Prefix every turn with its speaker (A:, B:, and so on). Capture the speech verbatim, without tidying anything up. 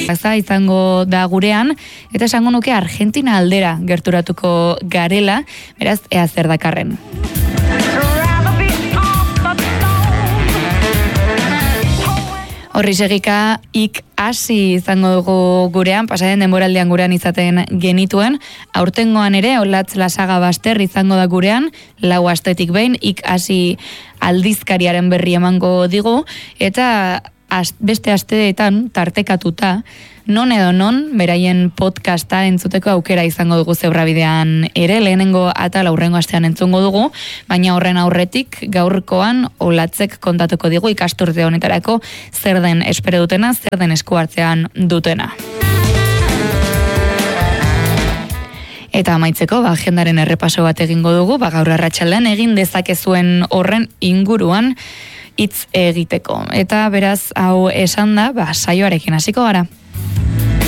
A: Plaza izango da gurean, eta esango nuke Argentina aldera gerturatuko garela, beraz, ea zer dakarren. Horri segika, ik hasi izango dugu gurean, pasaren denboraldean gurean izaten genituen, aurtengoan ere, Olatz Lasaga Baster izango da gurean, lau astetik behin, ik hasi aldizkariaren berri emango digu, eta az, beste asteetan tartekatuta, non edo non, beraien podcasta entzuteko aukera izango dugu Zebrabidean ere, lehenengo atal aurrengo astean entzungo dugu, baina horren aurretik gaurkoan Olatzek kontatuko digu ikasturte honetarako zer den espero dutena, zer den esku hartzean dutena. Eta amaitzeko, ba, agendaren errepaso bat egingo dugu, ba, gaur arratsaldean egin dezakezuen horren inguruan hitz egiteko. Eta beraz, hau esan da, ba, saioarekin hasiko gara.